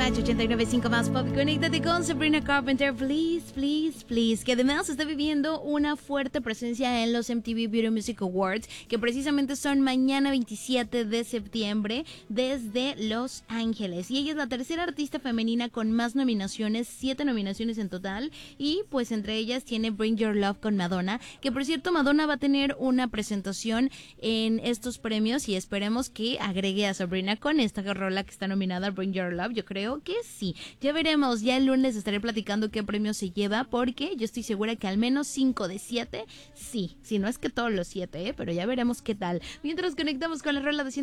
Rancho 89.5 Más Pop. Conéctate con Sabrina Carpenter, please, please, please. Que además está viviendo una fuerte presencia en los MTV Video Music Awards, que precisamente son mañana 27 de septiembre desde Los Ángeles. Y ella es la tercera artista femenina con más nominaciones, 7 nominaciones en total. Y pues entre ellas tiene Bring Your Love con Madonna, que por cierto Madonna va a tener una presentación en estos premios y esperemos que agregue a Sabrina con esta rola que está nominada, Bring Your Love. Yo creo que sí. Ya veremos, ya el lunes estaré platicando qué premio se lleva, porque yo estoy segura que al menos 5 de 7, sí. Si no es que todos los 7, pero ya veremos qué tal. Mientras conectamos con la rola de